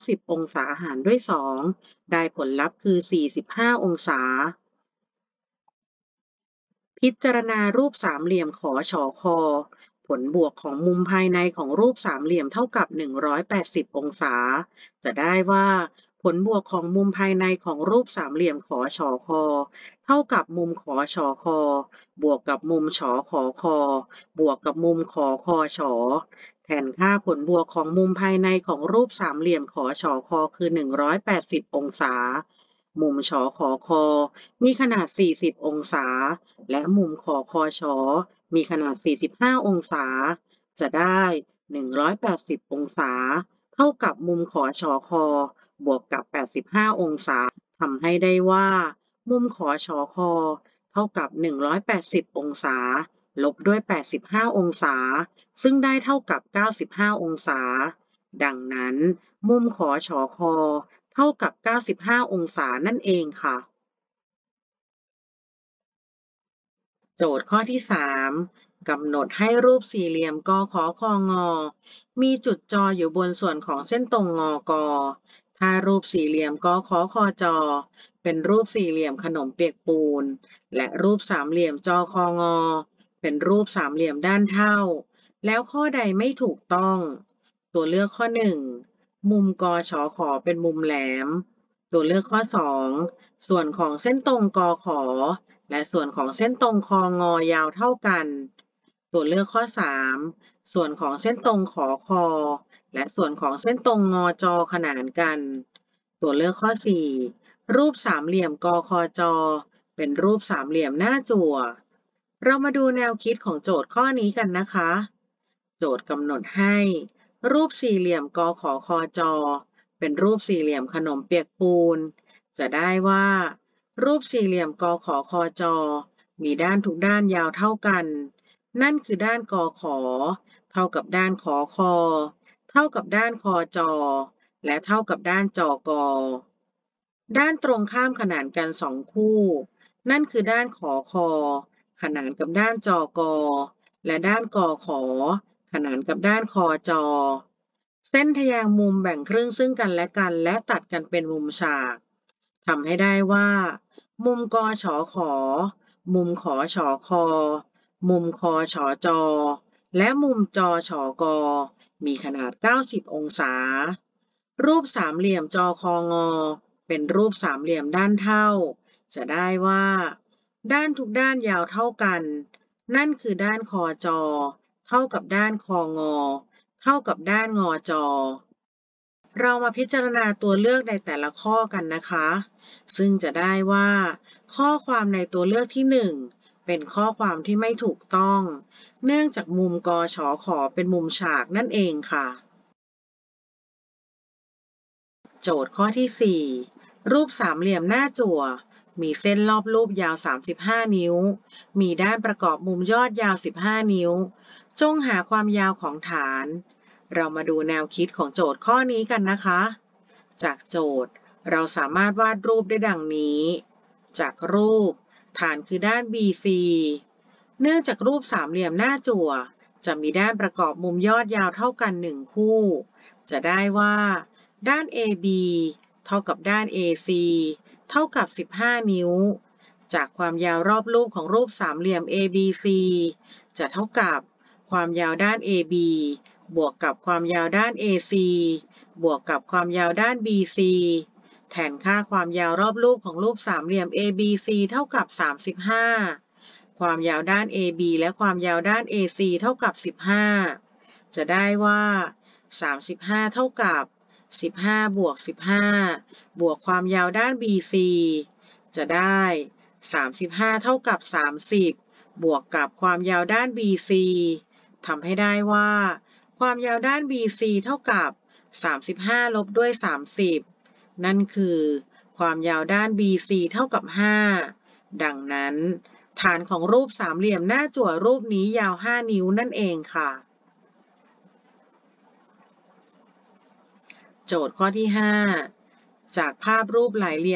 10องศาหารด้วย2ได้ผลลัพธ์คือ45องศาพิจารณารูปสามเหลี่ยมขอชอคอผลบวกของมุมภายในของรูปสามเหลี่ยมเท่ากับ180องศาจะได้ว่าผลบวกของมุมภายในของรูปสามเหลี่ยมขอชอคอเท่ากับมุมขอชอคอบวกกับมุมชอขอคอบวกกับมุมขอคอชอแทนค่าผลบวกของมุมภายในของรูปสามเหลี่ยมขอชอคอคือ180องศามุมชอขอคอมีขนาด40องศาและมุมขอคอชอมีขนาด45องศาจะได้180องศาเท่ากับมุมขอชอคอบวกกับ85องศาทำให้ได้ว่ามุมขอชอคอเท่ากับ180องศาลบด้วย85องศาซึ่งได้เท่ากับ95องศาดังนั้นมุมขอชอคอเท่ากับ95องศานั่นเองค่ะโจทย์ข้อที่3กำหนดให้รูปสี่เหลี่ยมกขอคองอมีจุดจออยู่บนส่วนของเส้นตรงงกถ้ารูปสี่เหลี่ยมกขอคอจอเป็นรูปสี่เหลี่ยมขนมเปียกปูนและรูปสามเหลี่ยมจอคองอเป็นรูปสามเหลี่ยมด้านเท่าแล้วข้อใดไม่ถูกต้องตัวเลือกข้อ1มุมกชขอเป็นมุมแหลมตัวเลือกข้อ2ส่วนของเส้นตรงกขอและส่วนของเส้นตรงคองอยาวเท่ากันตัวเลือกข้อ3ส่วนของเส้นตรงขอคอและส่วนของเส้นตรงงอจอขนานกันตัวเลือกข้อ4รูปสามเหลี่ยมกคจเป็นรูปสามเหลี่ยมหน้าจั่วเรามาดูแนวคิดของโจทย์ข้อนี้กันนะคะโจทย์กำหนดให้รูปสี่เหลี่ยมกขอคอจเป็นรูปสี่เหลี่ยมขนมเปียกปูนจะได้ว่ารูปสี่เหลี่ยมกขอคอจมีด้านทุกด้านยาวเท่ากันนั่นคือด้านกขอเท่ากับด้านขอคอเท่ากับด้านคอจและเท่ากับด้านจกด้านตรงข้ามขนานกัน2คู่นั่นคือด้านขอคอขนานกับด้านจกและด้านกขอขนานกับด้านคอจเส้นทแยงมุมแบ่งครึ่งซึ่งกันและกันและตัดกันเป็นมุมฉากทำให้ได้ว่ามุมกชขอมุมขอชคอมุมคอชจและมุมจชกมีขนาด90องศารูปสามเหลี่ยมจคงเป็นรูปสามเหลี่ยมด้านเท่าจะได้ว่าด้านทุกด้านยาวเท่ากันนั่นคือด้านคอจเท่ากับด้านคองเท่ากับด้านงอจเรามาพิจารณาตัวเลือกในแต่ละข้อกันนะคะซึ่งจะได้ว่าข้อความในตัวเลือกที่1เป็นข้อความที่ไม่ถูกต้องเนื่องจากมุมกชขอเป็นมุมฉากนั่นเองค่ะโจทย์ข้อที่4รูปสามเหลี่ยมหน้าจั่วมีเส้นรอบรูปยาว35นิ้วมีด้านประกอบมุมยอดยาว15นิ้วจงหาความยาวของฐานเรามาดูแนวคิดของโจทย์ข้อนี้กันนะคะจากโจทย์เราสามารถวาดรูปได้ดังนี้จากรูปฐานคือด้าน BC เนื่องจากรูปสามเหลี่ยมหน้าจั่วจะมีด้านประกอบมุมยอดยาวเท่ากัน1คู่จะได้ว่าด้าน AB เท่ากับด้าน AC เท่ากับ15นิ้วจากความยาวรอบรูปของรูปสามเหลี่ยม ABC จะเท่ากับความยาวด้าน AB บวกกับความยาวด้าน AC บวกกับความยาวด้าน BC แทนค่าความยาวรอบรูปของรูปสามเหลี่ยม ABC เท่ากับ35ความยาวด้าน AB และความยาวด้าน AC เท่ากับ15จะได้ว่า35เท่ากับ15บวก15บวกความยาวด้าน BC จะได้35เท่ากับ30บวกกับความยาวด้าน BC ทำให้ได้ว่าความยาวด้าน BC เท่ากับ35ลบด้วย30นั่นคือความยาวด้าน BC เท่ากับ5ดังนั้นฐานของรูปสามเหลี่ยมหน้าจั่วรูปนี้ยาว5นิ้วนั่นเองค่ะโจทย์ข้อที่5จากภาพรูปหลายเหลี่ยม